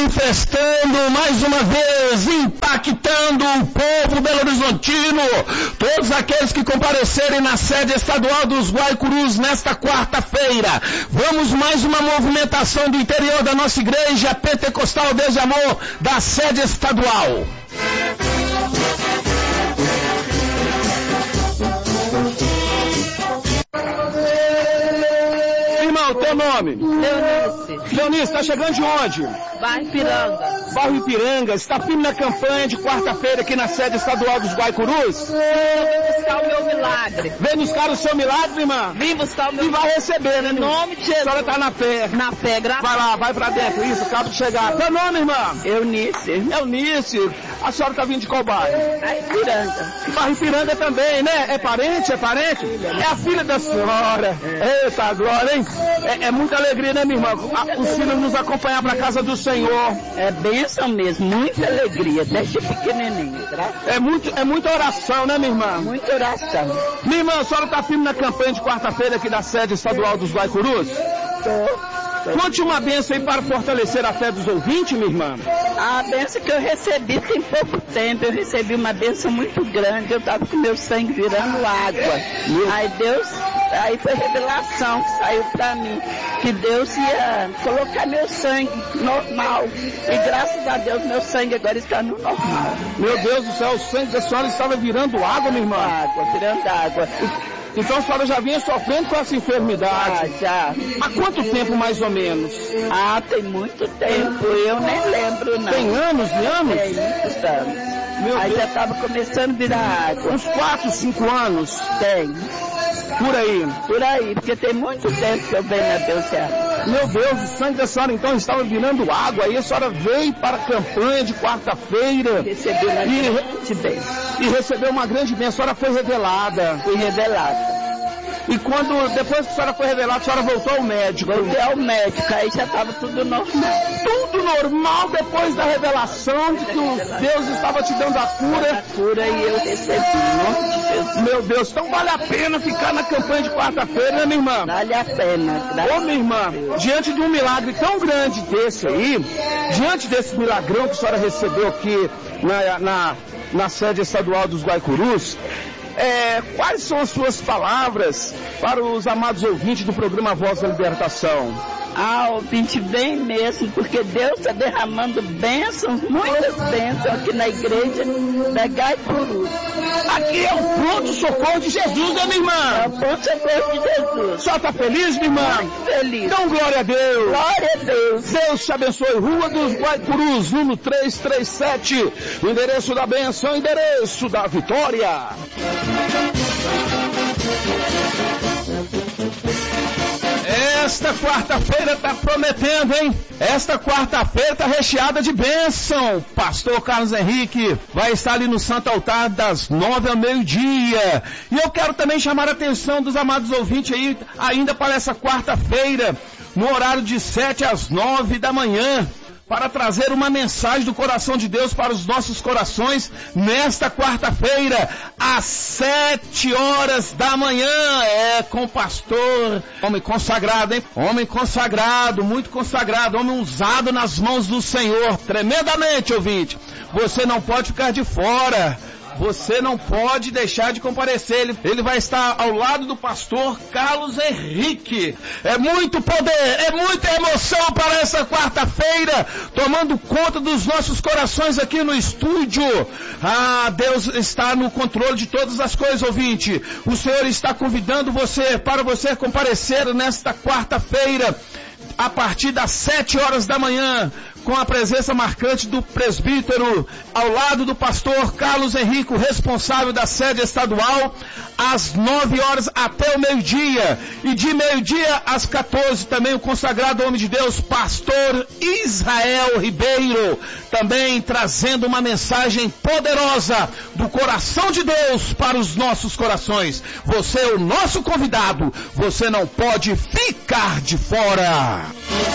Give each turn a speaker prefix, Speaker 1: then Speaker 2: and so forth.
Speaker 1: manifestando mais uma vez, impactando o povo belo-horizontino, todos aqueles que comparecerem na sede estadual dos Guaicurus nesta quarta-feira. Vamos mais uma movimentação do interior da nossa igreja pentecostal Deus de Amor, da sede estadual. Irmão, teu nome?
Speaker 2: Leonice.
Speaker 1: Leonice, tá chegando de onde?
Speaker 2: Bairro Ipiranga.
Speaker 1: Bairro Ipiranga. Está firme na campanha de quarta-feira aqui na sede estadual dos Guaicurus?
Speaker 2: Vim buscar o meu milagre.
Speaker 1: Vem buscar o seu milagre, irmã?
Speaker 2: Vim buscar o meu
Speaker 1: milagre. E vai receber, né?
Speaker 2: Em nome de Jesus.
Speaker 1: A senhora tá na fé.
Speaker 2: Na fé, graças a Deus.
Speaker 1: Vai lá, vai pra dentro. Isso, acaba de chegar. Teu nome, irmã?
Speaker 2: Eunice.
Speaker 1: Eunice. A senhora tá vindo de qual bairro?
Speaker 2: Bairro Ipiranga.
Speaker 1: Bairro Ipiranga também, né? É parente? É parente? É a filha da senhora. Eita, glória, hein? É muita alegria, né, minha irmã? Os filhos nos acompanhar pra casa do Senhor.
Speaker 2: É bênção mesmo, muita alegria, desde pequenininho.
Speaker 1: É muita oração, né, minha irmã?
Speaker 2: Muita oração.
Speaker 1: Minha irmã, a senhora tá firme na campanha de quarta-feira aqui da sede estadual dos Guaicurus? Conte uma bênção aí para fortalecer a fé dos ouvintes, minha irmã.
Speaker 2: A bênção que eu recebi tem pouco tempo, eu recebi uma bênção muito grande, eu estava com meu sangue virando água. Aí foi revelação que saiu para mim, que Deus ia colocar meu sangue normal. E graças a Deus meu sangue agora está no normal.
Speaker 1: Meu Deus do céu, o sangue da senhora estava virando água, minha irmã?
Speaker 2: Virando água.
Speaker 1: Então a senhora já vinha sofrendo com essa enfermidade?
Speaker 2: Já.
Speaker 1: Há quanto tempo mais ou menos?
Speaker 2: Tem muito tempo, eu nem lembro não.
Speaker 1: Tem anos e anos?
Speaker 2: Tem muitos anos. Aí já estava começando a virar água.
Speaker 1: Uns 4, 5 anos?
Speaker 2: Tem.
Speaker 1: Por aí,
Speaker 2: porque tem muito tempo que eu venho na Deus certo.
Speaker 1: Meu Deus, o sangue da senhora então estava virando água, aí a senhora veio para a campanha de quarta-feira.
Speaker 2: Recebeu uma grande bênção.
Speaker 1: E recebeu uma grande bênção, a senhora foi revelada.
Speaker 2: Fui revelada.
Speaker 1: E depois que a senhora foi revelada, a senhora voltou ao médico?
Speaker 2: Voltei ao médico, aí já estava tudo normal.
Speaker 1: Tudo normal depois da revelação de que Deus estava te dando a cura.
Speaker 2: A cura e eu recebi, em nome de Jesus.
Speaker 1: Meu Deus, então vale a pena ficar na campanha de quarta-feira, né, minha irmã?
Speaker 2: Vale a pena.
Speaker 1: Ô, minha irmã, diante de um milagre tão grande desse aí, diante desse milagrão que a senhora recebeu aqui na sede estadual dos Guaicurus, quais são as suas palavras para os amados ouvintes do programa Voz da Libertação?
Speaker 2: Ouvinte, vem mesmo, porque Deus está derramando bênçãos, muitas bênçãos aqui na igreja da Guaicurus.
Speaker 1: Aqui é o pronto-socorro de Jesus, né, minha irmã?
Speaker 2: É o pronto-socorro de Jesus.
Speaker 1: A senhora está feliz, minha irmã?
Speaker 2: Muito feliz.
Speaker 1: Então, glória a Deus.
Speaker 2: Glória a Deus.
Speaker 1: Deus te abençoe. Rua dos Guaicurus, número 337. O endereço da bênção, o endereço da vitória. Esta quarta-feira está prometendo, hein? Esta quarta-feira está recheada de bênção. Pastor Carlos Henrique vai estar ali no Santo Altar das 9 ao meio-dia. E eu quero também chamar a atenção dos amados ouvintes aí, ainda para essa quarta-feira, no horário de 7 às 9 da manhã. Para trazer uma mensagem do coração de Deus para os nossos corações nesta quarta-feira, às 7 horas da manhã, com o pastor, homem consagrado, hein? Homem consagrado, muito consagrado, homem usado nas mãos do Senhor, tremendamente, ouvinte. Você não pode ficar de fora. Você não pode deixar de comparecer. Ele vai estar ao lado do pastor Carlos Henrique. É muito poder, é muita emoção para essa quarta-feira, tomando conta dos nossos corações aqui no estúdio. Deus está no controle de todas as coisas, ouvinte. O Senhor está convidando você para você comparecer nesta quarta-feira, a partir das 7 horas da manhã, com a presença marcante do presbítero, ao lado do pastor Carlos Henrique, o responsável da sede estadual, às 9 horas até o meio-dia. E de meio-dia às 14 também o consagrado homem de Deus, pastor Israel Ribeiro, também trazendo uma mensagem poderosa do coração de Deus para os nossos corações. Você é o nosso convidado, você não pode ficar de fora.